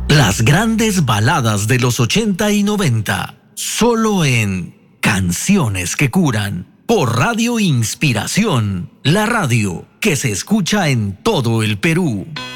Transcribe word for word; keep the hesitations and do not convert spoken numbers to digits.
Las grandes baladas de los ochenta y noventa, solo en Canciones que Curan, por Radio Inspiración, la radio que se escucha en todo el Perú.